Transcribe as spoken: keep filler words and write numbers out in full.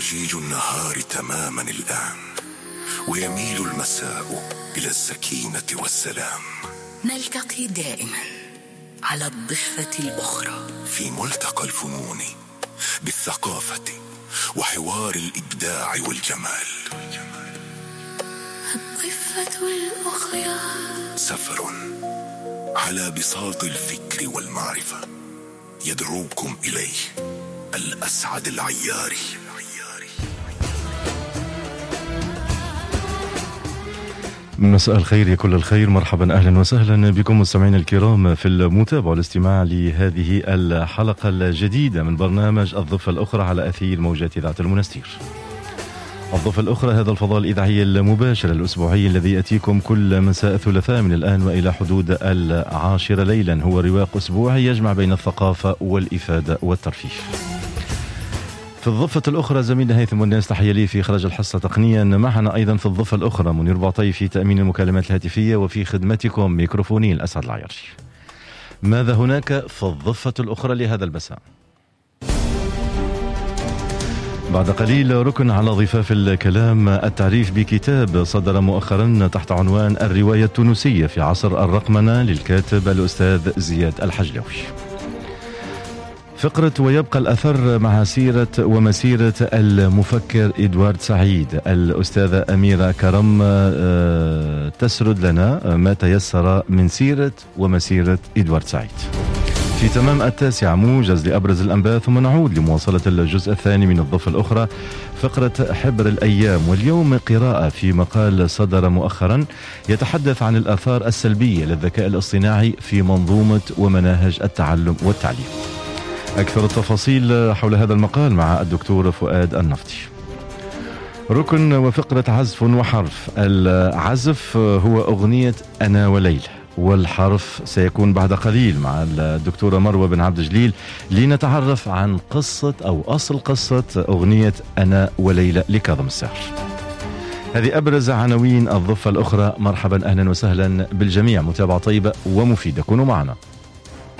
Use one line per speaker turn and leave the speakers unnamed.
ضجيج النهار تماما الآن، ويميل المساء إلى السكينة والسلام.
نلتقي دائما على الضفة الأخرى
في ملتقى الفنون بالثقافة وحوار الإبداع والجمال.
الضفة الأخرى
سفر على بساط الفكر والمعرفة يدعوكم إليه الأسعد العياري.
مساء الخير يا كل الخير، مرحبا أهلا وسهلا بكم مستمعينا الكرام في المتابعة والاستماع لهذه الحلقة الجديدة من برنامج الضفة الأخرى على أثير موجات إذاعة المنستير. الضفة الأخرى هذا الفضاء الإذاعي المباشر الأسبوعي الذي يأتيكم كل مساء ثلاثاء من الآن وإلى حدود العاشرة ليلا. هو رواق أسبوعي يجمع بين الثقافة والإفادة والترفيه. في الضفة الأخرى زميلنا هيثم والناس تحية لي في إخراج الحصة تقنيا. معنا أيضا في الضفة الأخرى منير بعطي في تأمين المكالمات الهاتفية، وفي خدمتكم ميكروفوني الأسعد العياري. ماذا هناك في الضفة الأخرى لهذا المساء؟ بعد قليل ركن على ضفاف الكلام، التعريف بكتاب صدر مؤخرا تحت عنوان الرواية التونسية في عصر الرقمنة للكاتب الأستاذ زياد الحجلوي. فقرة ويبقى الأثر مع سيرة ومسيرة المفكر إدوارد سعيد. الأستاذة أميرة كرم تسرد لنا ما تيسر من سيرة ومسيرة إدوارد سعيد. في تمام التاسعة موجز لأبرز الأنباء، ثم نعود لمواصلة الجزء الثاني من الضفة الأخرى، فقرة حبر الأيام. واليوم قراءة في مقال صدر مؤخرا يتحدث عن الآثار السلبية للذكاء الاصطناعي في منظومة ومناهج التعلم والتعليم. أكثر التفاصيل حول هذا المقال مع الدكتور فؤاد النفطي. ركن وفقرة عزف وحرف. العزف هو أغنية أنا وليلى، والحرف سيكون بعد قليل مع الدكتورة مروة بن عبد الجليل لنتعرف عن قصة أو أصل قصة أغنية أنا وليلى لكاظم الساهر. هذه أبرز عناوين الضفة الأخرى. مرحبا أهلا وسهلا بالجميع، متابعة طيبة ومفيدة، كونوا معنا.